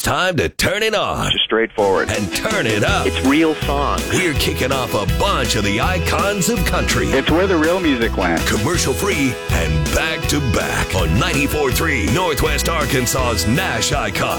time to turn it on. Just straightforward. And turn it up. It's real songs. We're kicking off a bunch of the icons of country. It's where the real music went. Commercial free and back to back on 94.3 Northwest Arkansas's Nash Icon.